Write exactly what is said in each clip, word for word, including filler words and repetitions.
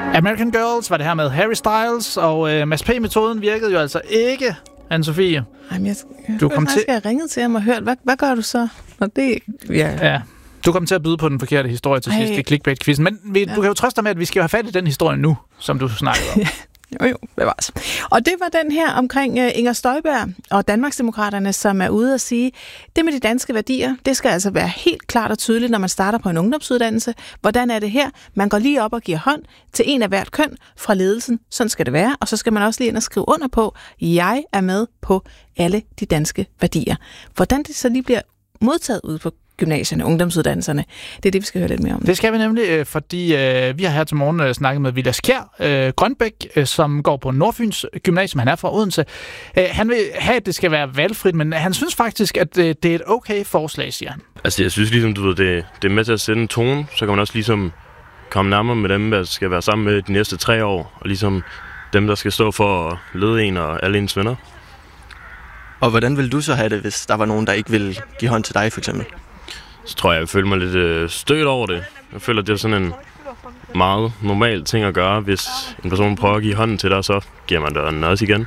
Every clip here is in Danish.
American Girls var det her med Harry Styles, og øh, Mads P-metoden virkede jo altså ikke, Anne-Sophie. Jamen, jeg, jeg, du kom til... jeg har ringet til ham og hørt, hvad, hvad gør du så? Når det, ja. ja. Du kom til at byde på den forkerte historie til Ej. sidst i Clickbait-quizzen, men vi, ja. du kan jo trøste dig med, at vi skal have fat i den historie nu, som du snakkede om. Jo, jo, bevares. Og det var den her omkring uh, Inger Støjberg og Danmarksdemokraterne, som er ude at sige, det med de danske værdier, det skal altså være helt klart og tydeligt, når man starter på en ungdomsuddannelse. Hvordan er det her? Man går lige op og giver hånd til en af hvert køn fra ledelsen. Sådan skal det være. Og så skal man også lige ind og skrive under på, jeg er med på alle de danske værdier. Hvordan det så lige bliver modtaget ud på gymnasierne, ungdomsuddannelserne. Det er det, vi skal høre lidt mere om. Det skal vi nemlig, fordi øh, vi har her til morgen øh, snakket med Vilas Kjær øh, Grønbæk, øh, som går på Nordfyns Gymnasium. Han er fra Odense. Øh, han vil have, at det skal være valgfrit, men han synes faktisk, at øh, det er et okay forslag, siger han. Altså, jeg synes ligesom, du ved, det, det er med til at sætte en tone, så kan man også ligesom komme nærmere med dem, der skal være sammen med de næste tre år, og ligesom dem, der skal stå for at lede en og alle ens venner. Og hvordan vil du så have det, hvis der var nogen, der ikke ville give hånd til dig, for eksempel? Så tror jeg, jeg føler mig lidt øh, stødt over det. Jeg føler, det er sådan en meget normal ting at gøre, hvis en person prøver at give hånden til dig, så giver man den også igen.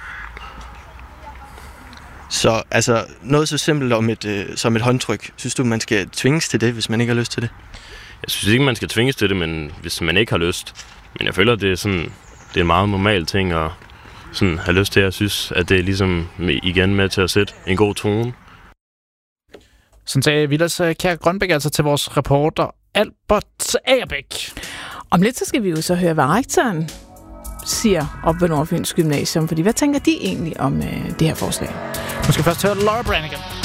Så altså noget så simpelt om et, øh, som et håndtryk. Synes du, man skal tvinges til det, hvis man ikke har lyst til det? Jeg synes ikke, man skal tvinges til det, men hvis man ikke har lyst. Men jeg føler, det er sådan, det er en meget normal ting at sådan have lyst til. Jeg synes, at det er ligesom igen med til at sætte en god tone. Sådan sagde Vilas Kjær Grønbæk altså til vores reporter Albert Agerbæk. Om lidt så skal vi jo så høre, hvad rektoren siger op ved Nordfyns Gymnasium, fordi hvad tænker de egentlig om øh, det her forslag? Nu skal først høre Laura Branigan.